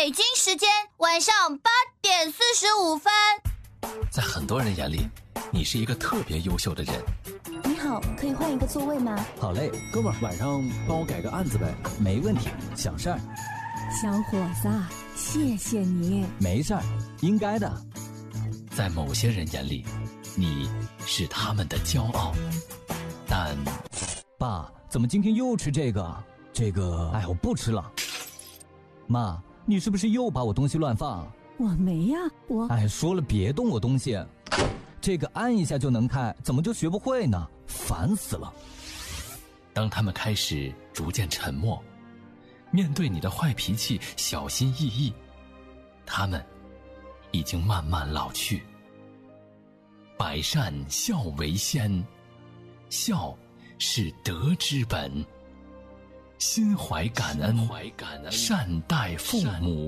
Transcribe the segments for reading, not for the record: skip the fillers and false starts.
北京时间晚上8:45。 在很多人眼里，你是一个特别优秀的人。 你好，可以换一个座位吗？ 好嘞，哥们儿，晚上帮我改个案子呗。 没问题，小事儿。 小伙子，谢谢你。 没事儿，应该的。 在某些人眼里，你是他们的骄傲，但…… 爸，怎么今天又吃这个？哎，我不吃了。妈，你是不是又把我东西乱放？ 我没呀， 哎，说了别动我东西。这个按一下就能开，怎么就学不会呢？烦死了。 当他们开始逐渐沉默，面对你的坏脾气小心翼翼，他们已经慢慢老去。百善孝为先，孝是德之本。心怀感恩，善待父母。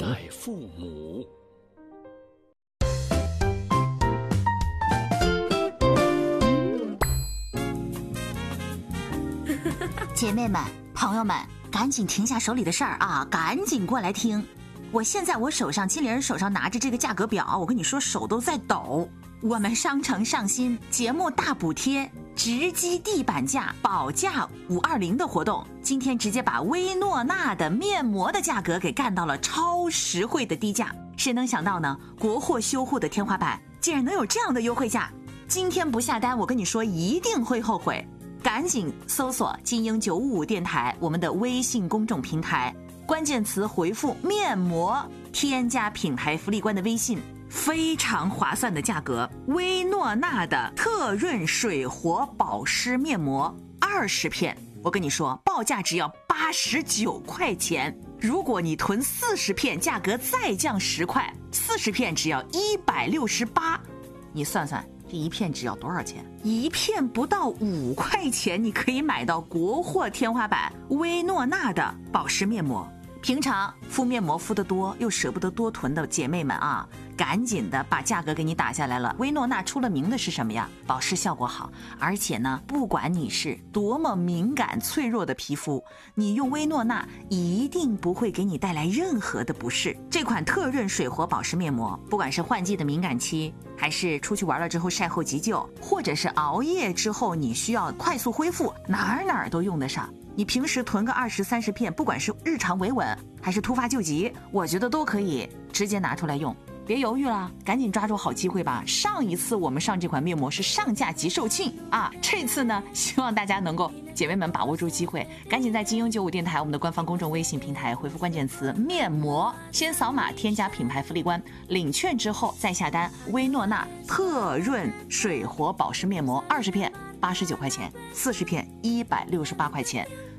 姐妹们、朋友们，赶紧停下手里的事儿啊，赶紧过来听。现在我手上，经理人手上拿着这个价格表，我跟你说手都在抖。我们商城上新节目大补贴，直击地板价，保价520的活动，今天直接把薇诺娜的面膜的价格给干到了超实惠的低价。谁能想到呢？国货修护的天花板竟然能有这样的优惠价！今天不下单，我跟你说一定会后悔。赶紧搜索金鹰955电台我们的微信公众平台，关键词回复面膜，添加品牌福利官的微信，非常划算的价格，薇诺娜的特润水活保湿面膜20片，我跟你说报价只要89块钱，如果你囤40片，价格再降10块，40片只要168，你算算这一片只要多少钱？一片不到5块钱，你可以买到国货天花板薇诺娜的保湿面膜。平常敷面膜敷得多又舍不得多囤的姐妹们啊，赶紧的把价格给你打下来了。薇诺娜出了名的是什么呀？保湿效果好，而且呢，不管你是多么敏感脆弱的皮肤，你用薇诺娜一定不会给你带来任何的不适。这款特润水活保湿面膜，不管是换季的敏感期，还是出去玩了之后晒后急救，或者是熬夜之后你需要快速恢复，哪儿都用得上。你平时囤个20、30片，不管是日常维稳还是突发救急，我觉得都可以直接拿出来用。别犹豫了，赶紧抓住好机会吧！上一次我们上这款面膜是上架即售罄啊，这次呢，希望大家能够姐妹们把握住机会，赶紧在金鹰95电台我们的官方公众微信平台回复关键词面膜，先扫码添加品牌福利官，领券之后再下单。薇诺娜特润水活保湿面膜20片89块钱，40片168块钱。